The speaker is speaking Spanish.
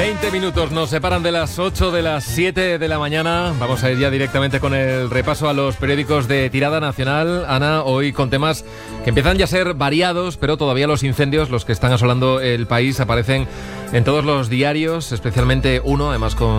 20 minutos nos separan de las 8 de las 7 de la mañana. Vamos a ir ya directamente con el repaso a los periódicos de tirada nacional. Ana, hoy con temas que empiezan ya a ser variados, pero todavía los incendios, los que están asolando el país, aparecen en todos los diarios, especialmente uno, además con